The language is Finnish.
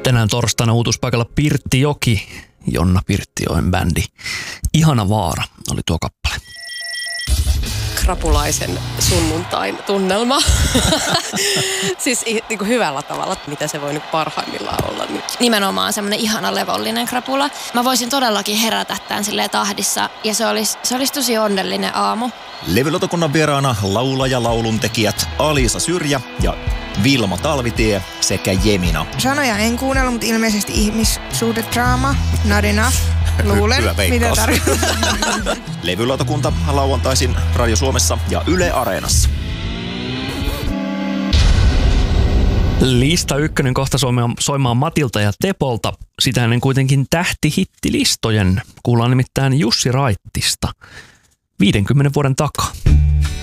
Tänään torstaina uutuuspaikalla Pirttijoki, Jonna Pirttijoen bändi. Ihana vaara oli tuo kappale. Krapulaisen sunnuntain tunnelma. Siis niin kuin hyvällä tavalla, mitä se voi nyt parhaimmillaan olla nyt. Nimenomaan semmoinen ihana levollinen krapula. Mä voisin todellakin herätä tämän silleen tahdissa ja se olisi tosi onnellinen aamu. Levylautakunnan vieraana laulaja lauluntekijät Alisa Syrjä ja Vilma Talvitie sekä Jemina. Sanoja en kuunnella, mutta ilmeisesti ihmissuhdedraama, not enough. Luulen, Hyvä mitä veikkaus. tarkoittaa. Levylautakunta lauantaisin Radio Suomessa ja Yle Areenassa. Lista ykkönen kohta soimaan Matilta ja Tepolta. Sitä ennen kuitenkin tähtihittilistojen. Kuullaan nimittäin Jussi Raittista 50 vuoden takaa.